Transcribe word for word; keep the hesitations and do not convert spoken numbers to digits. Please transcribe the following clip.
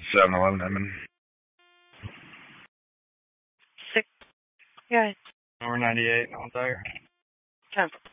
seven eleven Edmond. Six. Yeah. Number ninety-eight, on tire. Ten.